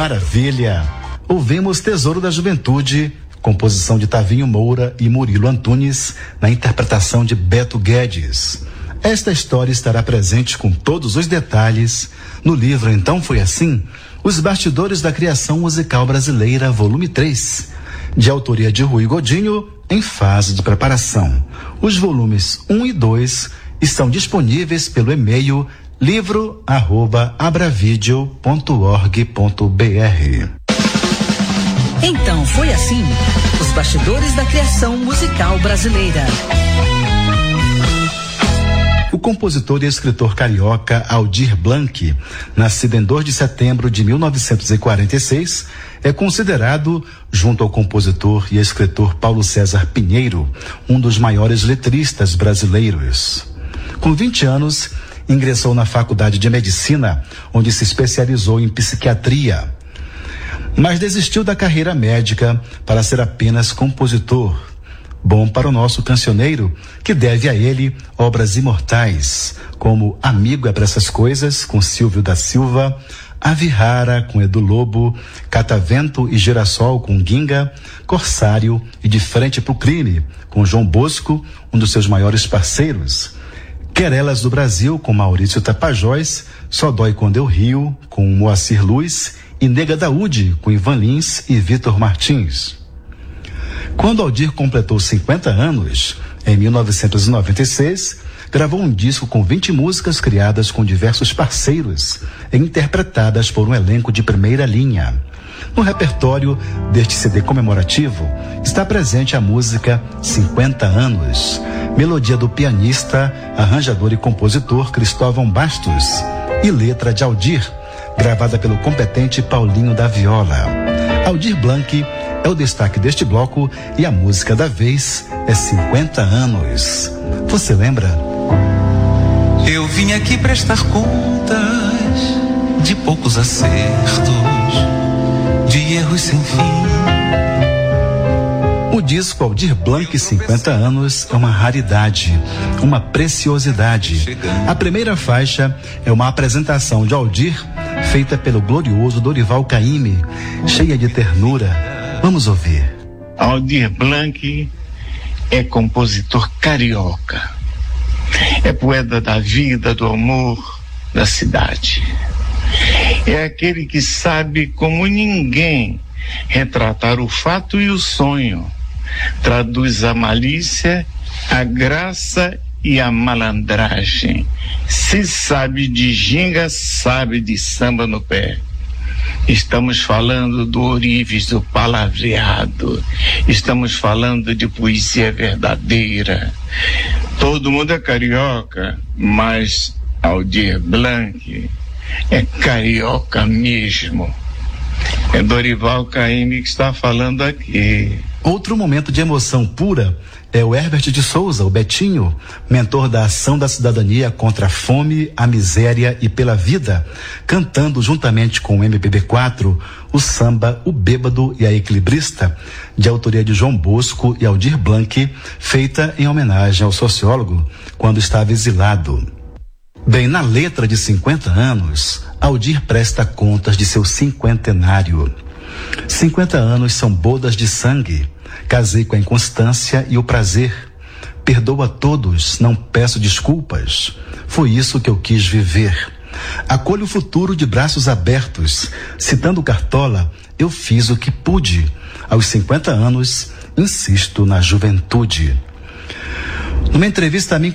Maravilha! Ouvimos Tesouro da Juventude, composição de Tavinho Moura e Murilo Antunes, na interpretação de Beto Guedes. Esta história estará presente com todos os detalhes no livro Então Foi Assim, Os Bastidores da Criação Musical Brasileira, volume 3, de autoria de Rui Godinho, em fase de preparação. Os volumes 1 e 2 estão disponíveis pelo e-mail livro@abravideo.org.br. Então foi assim, os bastidores da criação musical brasileira. O compositor e escritor carioca Aldir Blanc, nascido em 2 de setembro de 1946, é considerado, junto ao compositor e escritor Paulo César Pinheiro, um dos maiores letristas brasileiros. Com 20 anos, ingressou na Faculdade de Medicina, onde se especializou em psiquiatria. Mas desistiu da carreira médica para ser apenas compositor. Bom para o nosso cancioneiro, que deve a ele obras imortais, como Amigo é pra essas coisas, com Silvio da Silva, Ave Rara, com Edu Lobo, Catavento e Girassol, com Ginga, Corsário e De Frente pro Crime, com João Bosco, um dos seus maiores parceiros, Querelas do Brasil, com Maurício Tapajós, Só Dói Quando Eu Rio, com Moacir Luz, e Nega Daúde, com Ivan Lins e Vitor Martins. Quando Aldir completou 50 anos, em 1996, gravou um disco com 20 músicas criadas com diversos parceiros e interpretadas por um elenco de primeira linha. No repertório deste CD comemorativo está presente a música 50 Anos, melodia do pianista, arranjador e compositor Cristóvão Bastos e letra de Aldir, gravada pelo competente Paulinho da Viola. Aldir Blanc é o destaque deste bloco e a música da vez é 50 Anos. Você lembra? Eu vim aqui prestar contas de poucos acertos, de erros sem fim. O disco Aldir Blanc 50 Anos é uma raridade, uma preciosidade. A primeira faixa é uma apresentação de Aldir feita pelo glorioso Dorival Caymmi, cheia de ternura. Vamos ouvir. Aldir Blanc é compositor carioca. É poeta da vida, do amor, da cidade. É aquele que sabe como ninguém retratar o fato e o sonho. Traduz a malícia, a graça e a malandragem. Se sabe de ginga, sabe de samba no pé. Estamos falando do ourives do palavreado. Estamos falando de poesia verdadeira. Todo mundo é carioca, mas Aldir Blanc é carioca mesmo. É Dorival Caymmi que está falando aqui. Outro momento de emoção pura é o Herbert de Souza, o Betinho, mentor da ação da cidadania contra a fome, a miséria e pela vida, cantando juntamente com o MPB4 o samba O Bêbado e a Equilibrista, de autoria de João Bosco e Aldir Blanc, feita em homenagem ao sociólogo quando estava exilado. Bem, na letra de 50 anos, Aldir presta contas de seu cinquentenário. 50 anos são bodas de sangue. Casei com a inconstância e o prazer. Perdoo a todos, não peço desculpas. Foi isso que eu quis viver. Acolho o futuro de braços abertos. Citando Cartola, eu fiz o que pude. Aos 50 anos, insisto na juventude. Numa entrevista a mim